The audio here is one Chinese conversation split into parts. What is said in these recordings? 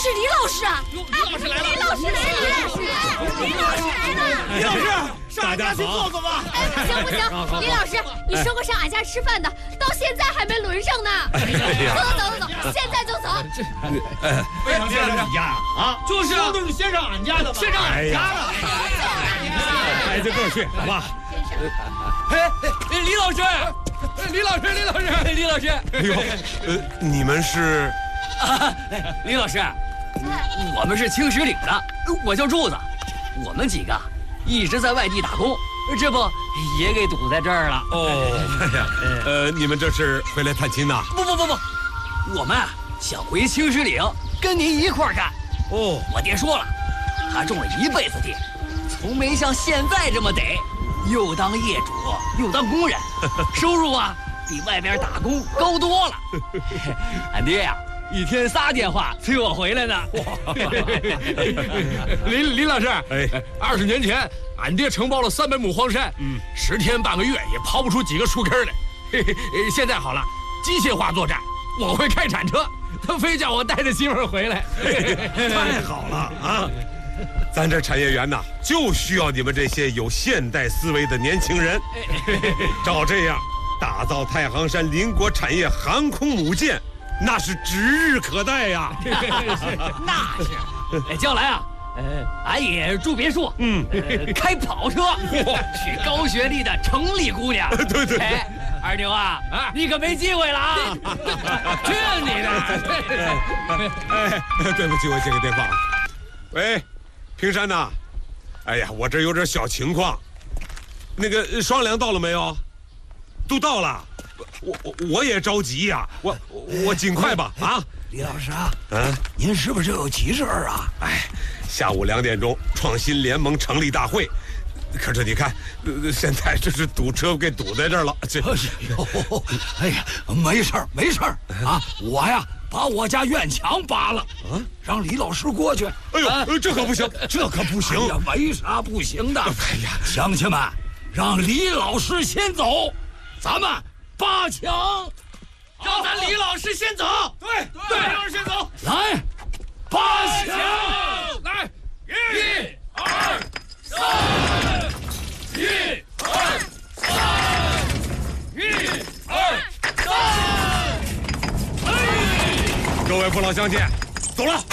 是李老师啊！ 李老师来了！ 李老师来了！李老师来了！ 李老师，上俺家去坐坐吧。 不行不行，李老师，你说过上俺家吃饭的，到现在还没轮上呢。走，现在就走。 为啥先上你家啊？就是啊，都是先上俺家的嘛。先上俺家的。 挨着个去，好吧？ 李老师， 哎呦，你们是？ 李老师，我们是青石岭的，我叫柱子，我们几个一直在外地打工，这不也给堵在这儿了。 哦，你们这是回来探亲呐？ 不，我们想回青石岭跟您一块儿干。 哦， 我爹说了，他种了一辈子地，从没像现在这么得，又当业主又当工人，收入啊比外边打工高多了。俺爹呀，一天3电话催我回来呢。 李老师， 哎 ，20年前俺爹承包了300亩荒山，10天半个月也刨不出几个树根来。现在好了，机械化作战，我会开铲车，他非叫我带着媳妇儿回来。 太好了啊！咱这产业园呐，就需要你们这些有现代思维的年轻人。照这样打造太行山邻国产业航空母舰，那是指日可待呀！ 那是，将来啊，俺也住别墅，开跑车，娶高学历的城里姑娘。 对。 二牛啊，你可没机会了啊！去你的！ 对不起，我接个电话。喂，平山呐，哎呀，我这有点小情况，那个双粮到了没有？都到了，我也着急呀，我尽快吧啊！ 李老师啊，您是不是有急事儿啊？ 下午2点钟，创新联盟成立大会。可是你看，现在这是堵车给堵在这儿了。 哎呀，没事儿啊！我呀，把我家院墙扒了，让李老师过去。 哎呦，这可不行，这可不行！ 哎呀，没啥不行的。 哎呀， 乡亲们，让李老师先走，咱们扒墙。 让咱李老师先走。对，李老师先走。 来，扒墙！ 来，1、2、3，1、2、3，1、2、3。 各位父老乡亲，走了。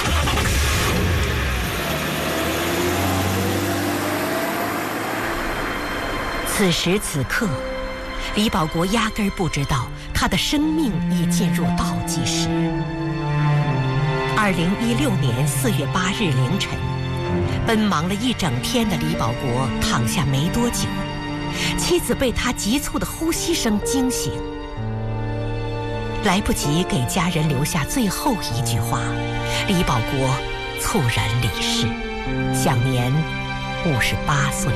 此时此刻，李保国压根儿不知道他的生命已进入倒计时。2016年4月8日凌晨，奔忙了一整天的李保国躺下没多久，妻子被他急促的呼吸声惊醒。来不及给家人留下最后一句话，李保国猝然离世，享年58岁。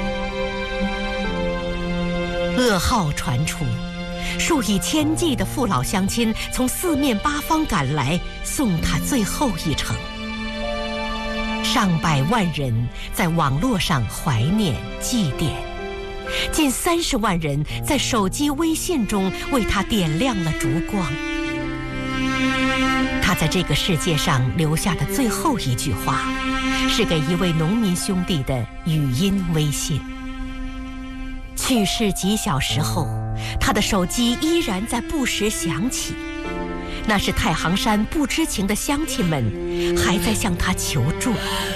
噩耗传出，数以千计的父老乡亲从4面8方赶来，送他最后一程。上百万人在网络上怀念祭奠，近30万人在手机微信中为他点亮了烛光。他在这个世界上留下的最后一句话，是给一位农民兄弟的语音微信。去世几小时后，他的手机依然在不时响起，那是太行山不知情的乡亲们还在向他求助。